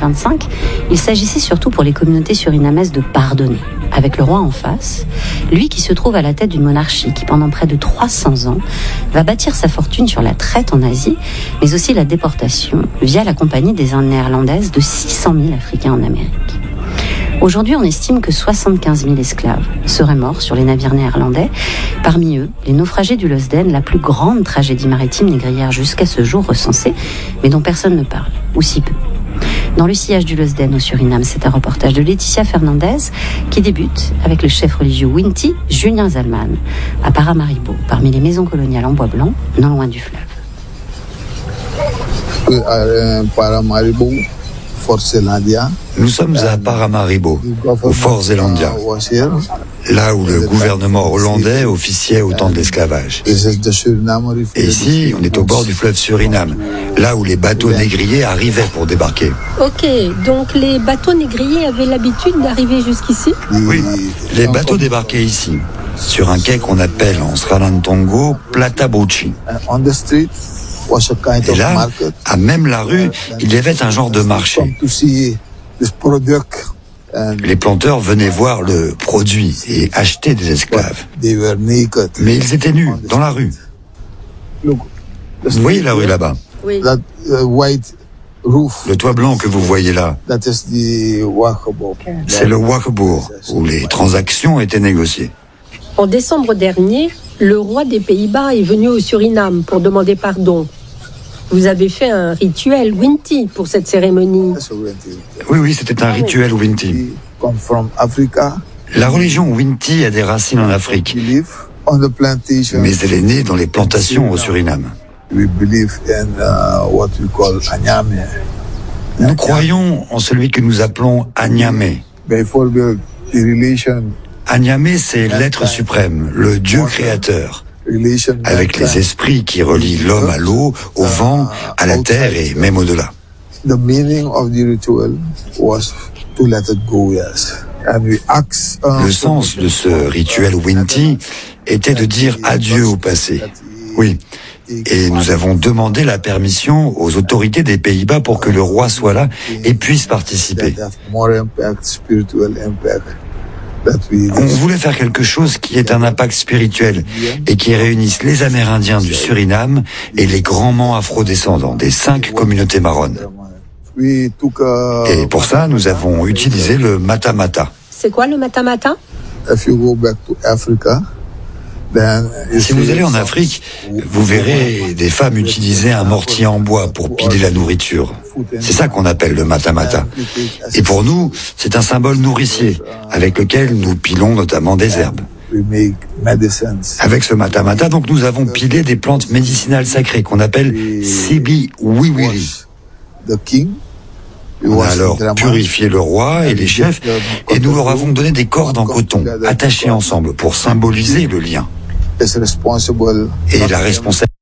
1925, il s'agissait surtout pour les communautés surinamaises de pardonner, avec le roi en face, lui qui se trouve à la tête d'une monarchie qui, pendant près de 300 ans, va bâtir sa fortune sur la traite en Asie, mais aussi la déportation via la Compagnie des Indes néerlandaises de 600 000 Africains en Amérique. Aujourd'hui, on estime que 75 000 esclaves seraient morts sur les navires néerlandais. Parmi eux, les naufragés du Losden, la plus grande tragédie maritime négrière jusqu'à ce jour recensée, mais dont personne ne parle, ou si peu. Dans le sillage du Losden au Suriname, c'est un reportage de Laetitia Fernandez qui débute avec le chef religieux Winti, Julien Zalman, à Paramaribo, parmi les maisons coloniales en bois blanc, non loin du fleuve. Paramaribo. Nous sommes à Paramaribo, au Fort Zeelandia, là où le gouvernement hollandais officiait au temps de l'esclavage. Et ici, on est au bord du fleuve Suriname, là où les bateaux négriers arrivaient pour débarquer. Ok, donc les bateaux négriers avaient l'habitude d'arriver jusqu'ici ? Oui, les bateaux débarquaient ici, sur un quai qu'on appelle en Sralantongo Plata Bochi. Et là, à même la rue, il y avait un genre de marché. Les planteurs venaient voir le produit et acheter des esclaves. Mais ils étaient nus, dans la rue. Vous voyez la rue là-bas ? Oui. Le toit blanc que vous voyez là, c'est le Wakeboer, où les transactions étaient négociées. En décembre dernier, le roi des Pays-Bas est venu au Suriname pour demander pardon. Vous avez fait un rituel Winti pour cette cérémonie. Oui, c'était un rituel Winti. La religion Winti a des racines en Afrique, mais elle est née dans les plantations au Suriname. Nous croyons en celui que nous appelons Anyame. Anyame, c'est l'être suprême, le Dieu créateur, avec les esprits qui relient l'homme à l'eau, au vent, à la terre et même au-delà. Le sens de ce rituel Winti était de dire adieu au passé. Oui. Et nous avons demandé la permission aux autorités des Pays-Bas pour que le roi soit là et puisse participer. On voulait faire quelque chose qui ait un impact spirituel et qui réunisse les Amérindiens du Suriname et les grands mans afrodescendants des 5 communautés marronnes. Et pour ça, nous avons utilisé le matamata. C'est quoi le matamata ? Si vous allez en Afrique, vous verrez des femmes utiliser un mortier en bois pour piler la nourriture. C'est ça qu'on appelle le matamata. Et pour nous, c'est un symbole nourricier, avec lequel nous pilons notamment des herbes. Avec ce matamata, donc, nous avons pilé des plantes médicinales sacrées qu'on appelle Sibi Wiwiri. On a alors purifié le roi et les chefs, et nous leur avons donné des cordes en coton, attachées ensemble, pour symboliser le lien. Et la responsabilité